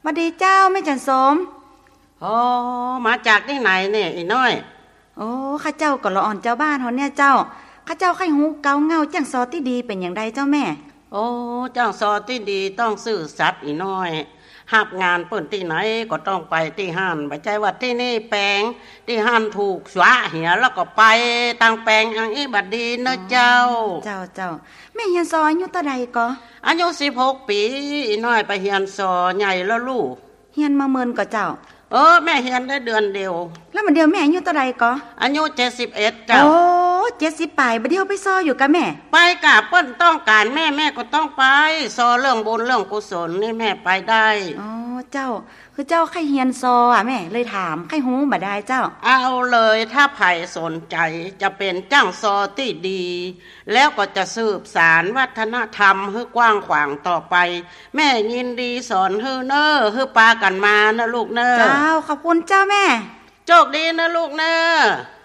สวัสดีเจ้าแม่จันสมโอ้มาจากที่ไหนเนี่ยอีน้อยโอ้ข้าเจ้าก็ละอ่อนเจ้าบ้านเฮาเนี่ยเจ้าข้าเจ้าไข้หูเกาเงาจังซอที่ดีเป็นอย่างไรเจ้าแม่โอ้เจ้าซอที่ดีต้องซื่อสัตย์อีน้อยหับงานเปิ้นที่ไหนก็ต้องไปที่ห้านบ่ใจว่าที่นี่แปลงที่ห้านถูกสวะเหียแล้วก็ไปตั้งแปลงอังอีบัดดีเนอะเจ้าแม่เฮียนซออายุเท่าใดก็อายุ16 ปีอีน้อยไปเฮียนซอใหญ่แล้วลูกเฮียนมาเมินก็เจ้าแม่เฮียนได้เดือนเดียวแล้วมันเดียวแม่อายุเท่าใดก็อายุ71เจ้าโอ้70ปลายบ่เดียวไปซออยู่กะแม่ไปกะเปิ้นต้องการแม่ก็ต้องไปซอเรื่องบุญเรื่องกุศลนี่แม่ไปได้อ๋อเจ้าคือเจ้าไข้เฮียนซอแม่เลยถามไข้หูบ่ได้เจ้าเอาเลยถ้าไผสนใจจะเป็นจ้างซอที่ดีแล้วก็จะสืบสารวัฒนธรรมให้กว้างขวางต่อไปแม่ยินดีสอนให้เน้อให้ปากันมานะลูกเน้อเจ้าขอบคุณเจ้าแม่โชคดีนะลูกเน้อ